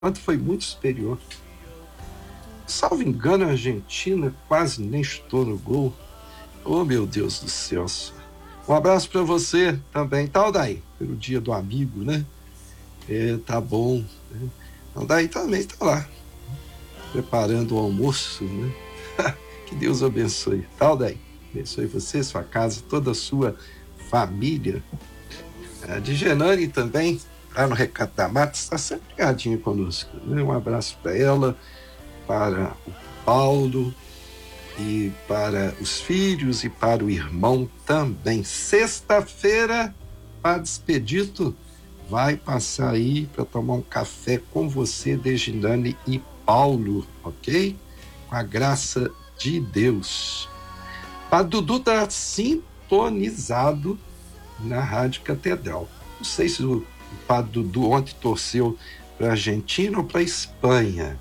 Ontem foi muito superior. Salvo engano, a Argentina quase nem chutou no gol. Oh, meu Deus do céu. Um abraço para você também. Tá, Aldair? Pelo dia do amigo, né? Tá bom. Né? Aldair também tá lá, preparando o almoço, né? Que Deus abençoe. Tá, Aldair? Abençoe você, sua casa, toda a sua família. De Genani também, lá no Recato da Mata, está sempre ligadinha conosco. Né? Um abraço para ela, para o Paulo e para os filhos e para o irmão também. Sexta-feira, Padre Expedito vai passar aí para tomar um café com você, Deginane e Paulo, ok? Com a graça de Deus. Padre Dudu está sintonizado na Rádio Catedral. Não sei se o Padre Dudu ontem torceu para a Argentina ou para a Espanha.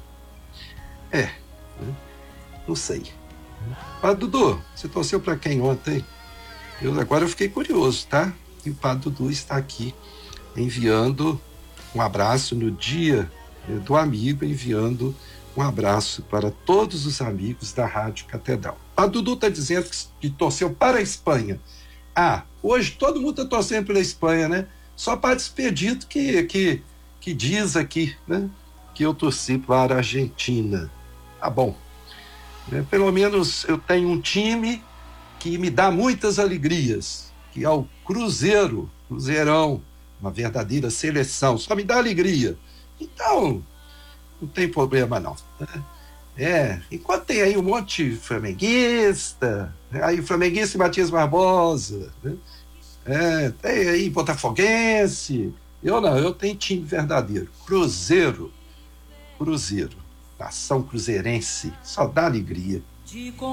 Não sei. Padre Dudu, você torceu para quem ontem? Agora eu fiquei curioso, tá? E o Padre Dudu está aqui enviando um abraço no dia do amigo, enviando um abraço para todos os amigos da Rádio Catedral. Padre Dudu está dizendo que torceu para a Espanha. Hoje todo mundo está torcendo pela Espanha, né? Só Padre Expedito que diz aqui, né? Que eu torci para a Argentina. Tá bom. Pelo menos eu tenho um time que me dá muitas alegrias, que é o Cruzeirão, uma verdadeira seleção, só me dá alegria. Então, não tem problema não. Enquanto tem aí um monte de flamenguista, aí flamenguista e Matias Barbosa, né? Tem aí botafoguense, eu tenho time verdadeiro, Cruzeiro, nação cruzeirense, só dá alegria.